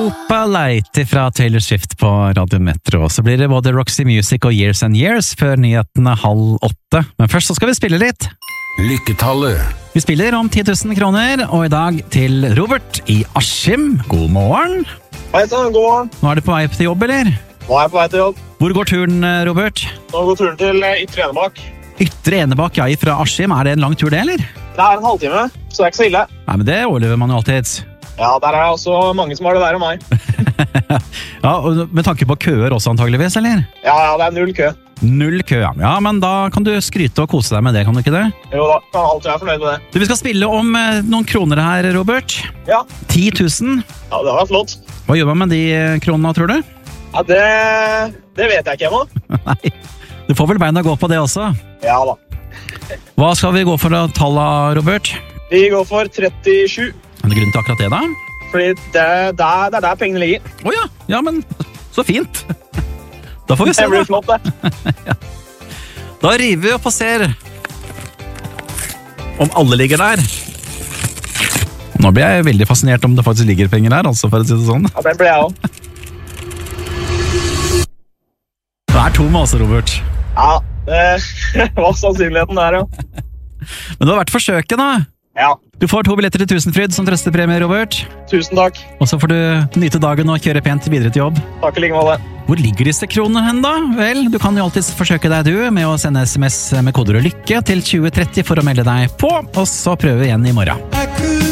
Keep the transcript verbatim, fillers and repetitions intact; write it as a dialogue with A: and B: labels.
A: Opalite fra Taylor Swift på Radio Metro. Så blir det både Roxy Music og Years and Years før nyhetene halv åtte. Men først så skal vi spille litt.
B: Lykketallet.
A: Vi spiller om ti tusen kroner, og i dag til Robert i Askim. God morgen.
C: Hei sann, god morgen.
A: Nå er du på vei til jobb, eller?
C: Nå er jeg på vei til jobb.
A: Hvor går turen, Robert?
C: Nå går turen til Ytre Enebakk.
A: Ytre Enebakk, ja, fra Askim. Er det en lang tur det, eller?
C: Det er en halvtime, så det er ikke så ille.
A: Nei, men det overlever man jo alltid.
C: Ja, der er også mange som har det verre enn meg.
A: Ja, og med tanke på køer også antageligvis, eller?
C: Ja, ja, det er null kø.
A: Null kø, ja. Ja, men da kan du skryte og kose deg med det, kan du ikke det?
C: Jo da, kan alltid være fornøyd med det.
A: Du, vi skal spille om eh, noen kroner her, Robert.
C: Ja.
A: ti tusen.
C: Ja, det var flott.
A: Hva gjør man med de kronene, tror du?
C: Ja, det, det vet jeg ikke ennå.
A: Nei, du får vel beina gå på det også.
C: Ja da.
A: Hva skal vi gå for å talla, Robert?
C: Vi går for trettisju,
A: Er det grunn til akkurat det, da?
C: fordi det, det, er, det er der pengene ligger.
A: Å ja, ja, men så fint. Da får vi se,
C: Det blir
A: da.
C: flott, det.
A: Da river vi opp og ser om alle ligger der. Nå blir jeg veldig fascinert om det faktisk ligger penger her, altså, for å si det sånn.
C: Ja, det blir jeg også.
A: Det er to med oss, Robert.
C: Ja, det var sannsynligheten der, ja.
A: Men det har vært forsøket, da.
C: Ja,
A: Du får to billetter til Tusenfryd som trøstepremie, Robert.
C: tusen takk.
A: Og så får du nyte dagen og kjøre pent videre til jobb.
C: Takk i like måte.
A: Hvor ligger disse kronene hen, da? Vel, du kan jo alltid forsøke deg, du, med å sende sms med koder og lykke til tjue tretti for å melde deg på, og så prøve igjen i morgen.